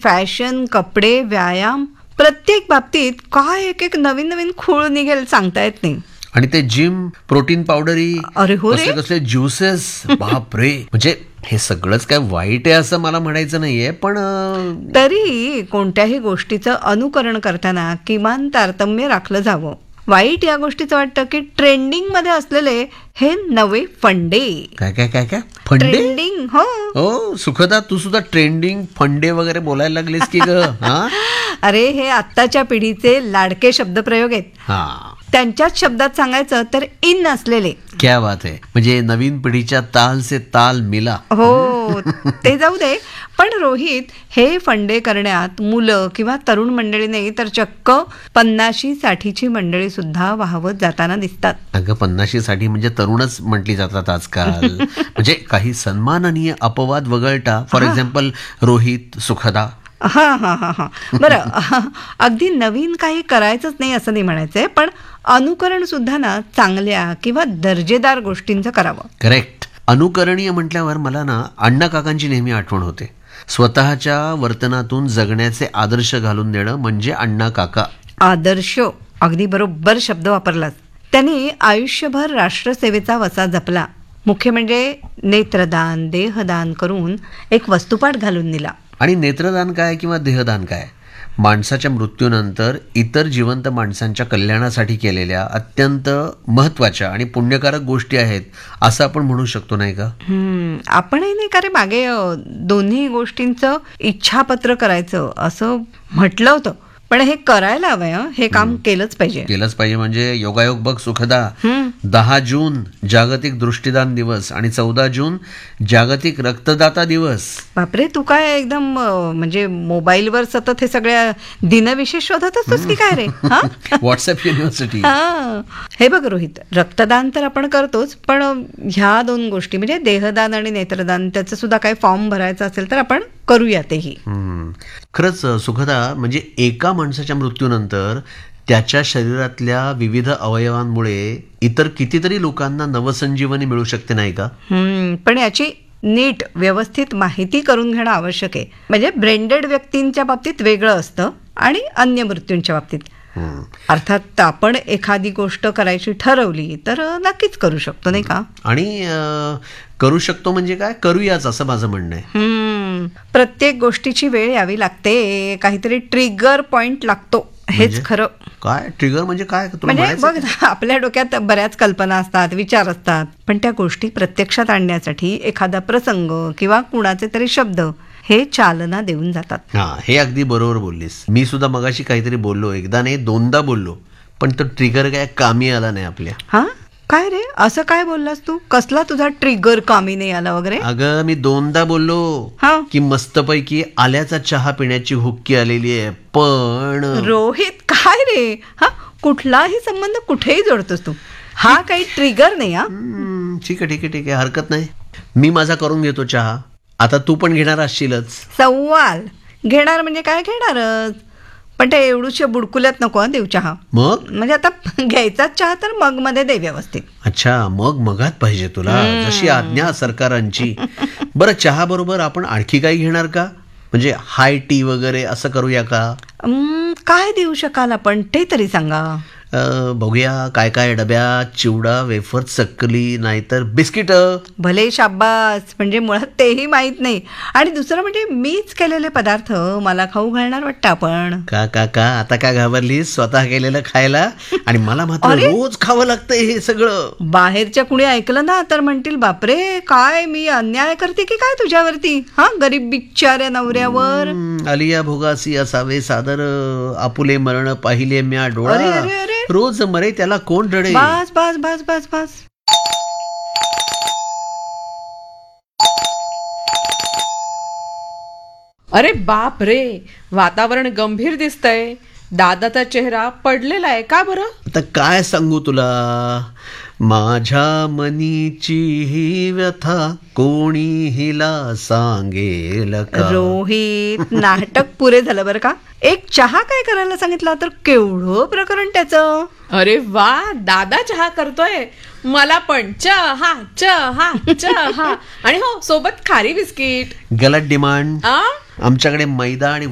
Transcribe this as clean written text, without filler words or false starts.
Fashion, कपडे, व्यायाम, प्रत्येक बाबतीत काय एक एक नवीन नवीन खूळ निघेल सांगता येत नाही. आणि ते जिम, प्रोटीन पावडरी, अरे हो रे, कसले ज्युसेस, बाप रे. म्हणजे हे सगळंच काय वाईट आहे असं मला म्हणायचं नाहीये, पण तरी कोणत्याही गोष्टीचं अनुकरण करताना किमान तारतम्य राखलं जावं. वाईट या गोष्टीचं वाटतं की ट्रेंडिंग मध्ये असलेले हे नवे फंडे. काय काय काय काय फंडे? ट्रेंडिंग. हो सुखदा, तू सुद्धा ट्रेंडिंग, फंडे वगैरे बोलायला लागलीस की ग? अरे हे आत्ताच्या पिढीचे लाडके शब्दप्रयोग आहेत. त्यांच्याच शब्दात सांगायचं तर इन असलेले. क्या बात आहे. म्हणजे नवीन पिढीच्या ताल से ताल मिला. हो ते जाऊ दे, पण रोहित, हे फंडे करण्यात मुलं किंवा तरुण मंडळी नाही तर चक्क 50-60ची मंडळी सुद्धा वाहवत जाताना दिसतात. अगं 50-60 म्हणजे तरुणच म्हटली जातात आजकाल. म्हणजे काही सन्माननीय अपवाद वगळता, फॉर एक्झाम्पल रोहित, सुखदा. हा बरं, अगदी नवीन काही करायचंच नाही असं नाही म्हणायचंय, पण अनुकरण सुद्धा ना चांगल्या किंवा दर्जेदार गोष्टींचं करावं. करेक्ट. अनुकरणीय म्हटल्यावर मला ना अण्णा काकांची नेहमी आठवण होते. स्वतःच्या वर्तनातून जगण्याचे आदर्श घालून देणं म्हणजे अण्णा काका. आदर्श, अगदी बरोबर शब्द वापरलास. त्यांनी आयुष्यभर राष्ट्रसेवेचा वसा जपला. मुख्य म्हणजे नेत्रदान, देहदान करून एक वस्तुपाठ घालून दिला. आणि नेत्रदान काय किंवा देहदान काय, माणसाच्या मृत्यूनंतर इतर जिवंत माणसांच्या कल्याणासाठी केलेल्या अत्यंत महत्वाच्या आणि पुण्यकारक गोष्टी आहेत असं आपण म्हणू शकतो, नाही का? आपणही नाही का रे मागे दोन्ही गोष्टींचं इच्छापत्र करायचं असं म्हटलं होतं, पण हे करायला हवंय. हे काम केलंच पाहिजे. म्हणजे योगायोग बघ सुखदा. 10 जून जागतिक दृष्टिदान दिवस आणि 14 जून जागतिक रक्तदाता दिवस. बापरे, तू काय एकदम म्हणजे मोबाईलवर सतत हे सगळ्या दिनविशेष शोधत असतोस की काय रे? WhatsApp university. हे बघ रोहित, रक्तदान तर आपण करतोच, पण ह्या 2 गोष्टी म्हणजे देहदान आणि नेत्रदान, त्याचं सुद्धा काही फॉर्म भरायचा असेल तर आपण करूया तेही. खरंच सुखदा, म्हणजे एका माणसाच्या मृत्यूनंतर त्याच्या शरीरातल्या विविध अवयवांमुळे इतर कितीतरी लोकांना नवसंजीवनी मिळू शकते, नाही का? पण याची नीट व्यवस्थित माहिती करून घेणं आवश्यक आहे. म्हणजे ब्रेंडेड व्यक्तींच्या बाबतीत वेगळं असतं आणि अन्य मृत्यूंच्या बाबतीत. अर्थात आपण एखादी गोष्ट करायची ठरवली तर नक्कीच करू शकतो, नाही का? आणि करू शकतो म्हणजे काय, करूयाच असं माझं म्हणणं आहे. प्रत्येक गोष्टीची वेळ यावी लागते, काहीतरी ट्रिगर पॉइंट लागतो. हेच खरं. काय ट्रिगर म्हणजे काय? म्हणजे बघ ना, आपल्या डोक्यात बऱ्याच कल्पना असतात, विचार असतात, पण त्या गोष्टी प्रत्यक्षात आणण्यासाठी एखादा प्रसंग किंवा कुणाचे तरी शब्द हे चालना देऊन जातात. हे अगदी बरोबर बोललीस. मी सुद्धा मगाशी काहीतरी बोललो, एकदा नाही 2दा बोललो, पण तो ट्रिगर काय कामी आला नाही आपल्या. काय रे, असं काय बोललास तू? कसला तुझा ट्रिगर कामी नाही आला वगैरे? अगं मी 2दा बोललो की मस्तपैकी आल्याचा चहा पिण्याची हुक्की आलेली आहे. पण रोहित, काय रे, कुठलाही संबंध कुठेही जोडतोस तू. हा काही ट्रिगर नाही. ठीक आहे, हरकत नाही. मी माझा करून घेतो चहा. आता तू पण घेणार असशीलच. सवाल घेणार म्हणजे काय घेणारच, पण ते एवढूशा बुडकुल्यात नको देऊ चहा. मग म्हणजे आता घ्यायचाच चहा तर मग मध्ये दे व्यवस्थित. अच्छा, मगात पाहिजे तुला, जशी आज्ञा सरकारांची. बरं, चहा बरोबर आपण आणखी काही घेणार का? म्हणजे हाय टी वगैरे असं करूया का? काय देऊ शकाल आपण ते तरी सांगा. बघूया काय काय डब्यात, चिवडा, वेफर, चकली, नाहीतर बिस्किट. भले शाब्बास, म्हणजे मुळात तेही माहित नाही. आणि दुसरं म्हणजे मीच केलेले पदार्थ मला खाऊ घालणार वाटतं आपण. का आता काय घाबरलीस स्वतः केलेलं खायला? आणि मला मात्र रोज खावं लागतं हे सगळं. बाहेरच्या कुणी ऐकलं ना तर म्हणतील, बापरे काय मी अन्याय करते की काय तुझ्यावरती, गरीब बिचाऱ्या नवऱ्यावर. आलिया भोगासी असावे सादर, आपुले मरण पाहिले म्या डोळा. अरे रोज मरे त्याला कोण रडे. बस बस बस बस बस. अरे बाप रे, वातावरण गंभीर दिसतंय. दादाचा चेहरा पडलेला आहे का बरं? आता काय सांगू तुला, माझ्या मनीची ही व्यथा कोणी हिला सांगेल का? रोहित, नाटक पुरे झालं बरं का. एक चहा काय करायला सांगितला तर केवढं प्रकरण त्याचं. अरे वा, दादा चहा करतोय. मला पण चहा चहा चहा आणि हो सोबत खारी बिस्किट. गलत डिमांड. आमच्याकडे मैदा आणि